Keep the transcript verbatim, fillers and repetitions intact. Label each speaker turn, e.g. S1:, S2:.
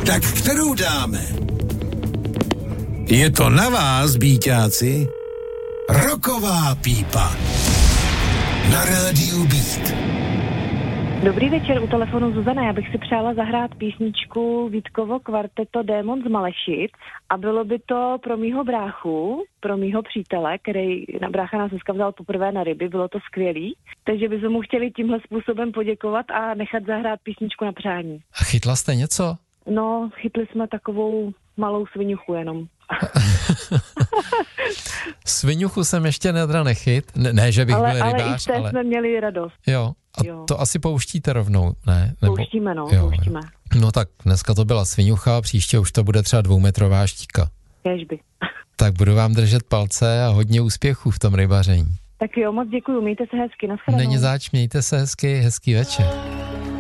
S1: Tak kterou dáme? Je to na vás, bíťáci. Rocková pípa. Na rádiu Beat.
S2: Dobrý večer, u telefonu Zuzana. Já bych si přála zahrát písničku Vítkovo kvarteto Démon z Malešic a bylo by to pro mýho bráchu, pro mýho přítele, který na brácha nás dneska vzal poprvé na ryby, bylo to skvělý, takže bychom mu chtěli tímhle způsobem poděkovat a nechat zahrát písničku na přání.
S3: A chytla jste něco?
S2: No, chytli jsme takovou malou sviňuchu jenom.
S3: Sviňuchu jsem ještě nedra nechyt, ne, ne že bych
S2: ale,
S3: byl
S2: ale
S3: rybář,
S2: i z té
S3: ale...
S2: jsme měli radost.
S3: Jo, a
S2: jo.
S3: To asi pouštíte rovnou, ne? Nebo...
S2: Pouštíme, no,
S3: jo,
S2: pouštíme.
S3: Jo. No tak dneska to byla sviňucha, příště už to bude třeba dvoumetrová štíka.
S2: Kéžby.
S3: Tak budu vám držet palce a hodně úspěchů v tom rybaření.
S2: Tak jo, moc děkuju, mějte se hezky, nashledanou.
S3: Není zač, mějte se hezky, hezký večer.